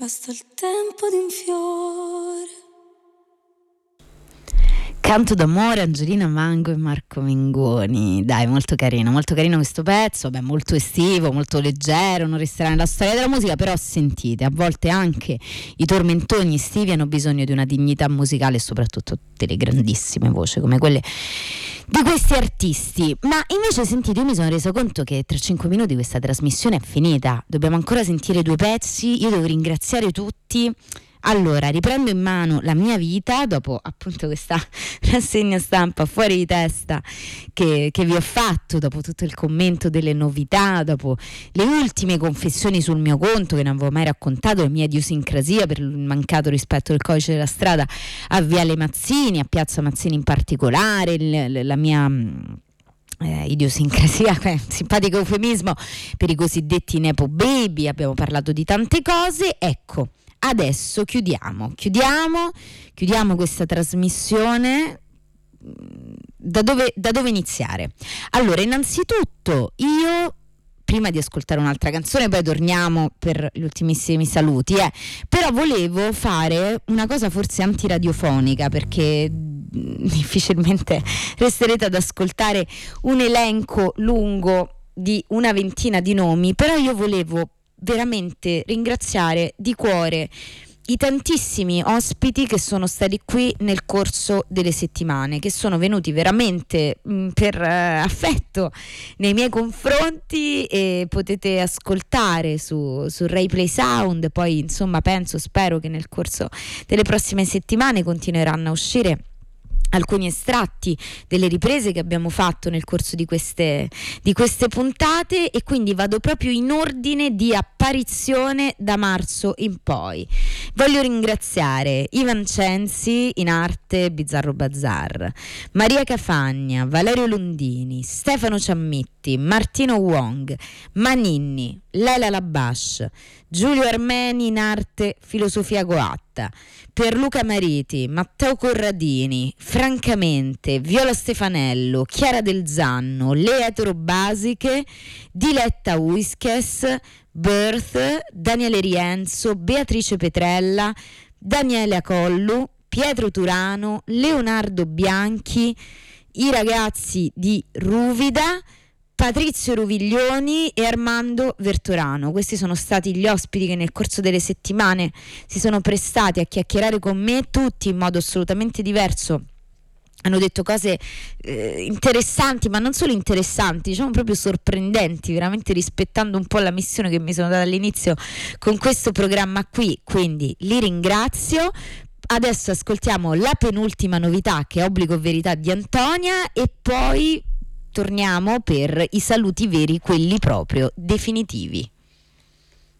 Basta il tempo di un fiore. Canto d'amore, Angelina Mango e Marco Mengoni. Dai, molto carino questo pezzo, beh, molto estivo, molto leggero, non resterà nella storia della musica, però sentite, a volte anche i tormentoni estivi hanno bisogno di una dignità musicale e soprattutto delle grandissime voci come quelle di questi artisti. Ma invece sentite, io mi sono resa conto che tra 5 minuti questa trasmissione è finita, dobbiamo ancora sentire 2 pezzi, io devo ringraziare tutti. Allora, riprendo in mano la mia vita dopo appunto questa rassegna stampa fuori di testa che vi ho fatto, dopo tutto il commento delle novità, dopo le ultime confessioni sul mio conto che non avevo mai raccontato, la mia idiosincrasia per il mancato rispetto del codice della strada a Viale Mazzini, a Piazza Mazzini in particolare, la mia idiosincrasia, simpatico eufemismo per i cosiddetti nepo baby, abbiamo parlato di tante cose, ecco. Adesso chiudiamo questa trasmissione. Da dove iniziare? Allora, innanzitutto io, prima di ascoltare un'altra canzone, poi torniamo per gli ultimissimi saluti, però volevo fare una cosa forse antiradiofonica, perché difficilmente resterete ad ascoltare un elenco lungo di una ventina di nomi, però io volevo veramente ringraziare di cuore i tantissimi ospiti che sono stati qui nel corso delle settimane, che sono venuti veramente per affetto nei miei confronti, e potete ascoltare su Rai Play Sound. Poi insomma spero che nel corso delle prossime settimane continueranno a uscire alcuni estratti delle riprese che abbiamo fatto nel corso di queste puntate, e quindi vado proprio in ordine di apparizione da marzo in poi. Voglio ringraziare Ivan Censi in arte Bizzarro Bazar, Maria Cafagna, Valerio Lundini, Stefano Ciammitti, Martino Wong, Maninni, Lela Labash, Giulio Armeni in arte Filosofia Coatta, Pierluca Mariti, Matteo Corradini, Francamente, Viola Stefanello, Chiara Del Zanno, Le Eterobasiche, Diletta Whiskes, Birth, Daniele Rienzo, Beatrice Petrella, Daniele Acollu, Pietro Turano, Leonardo Bianchi, i ragazzi di Ruvida, Patrizio Ruviglioni e Armando Vertorano. Questi sono stati gli ospiti che nel corso delle settimane si sono prestati a chiacchierare con me, tutti in modo assolutamente diverso. Hanno detto cose interessanti, ma non solo interessanti, diciamo proprio sorprendenti, veramente rispettando un po' la missione che mi sono data all'inizio con questo programma qui, quindi li ringrazio. Adesso ascoltiamo la penultima novità, che è Obbligo Verità di Antonia, e poi torniamo per i saluti veri, quelli proprio definitivi.